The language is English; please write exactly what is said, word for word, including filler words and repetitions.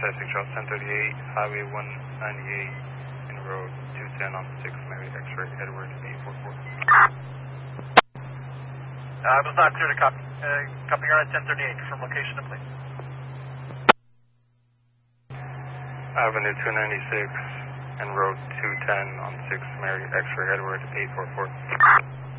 Six Charles ten thirty-eight, Highway one ninety-eight, in Road two ten on six Mary X-ray, Edward eight four four. Uh, I was not clear to copy. Uh, copy your ten thirty-eight from location to please. Avenue two ninety-six, and Road two ten on six Mary X-ray, Edward eight four four.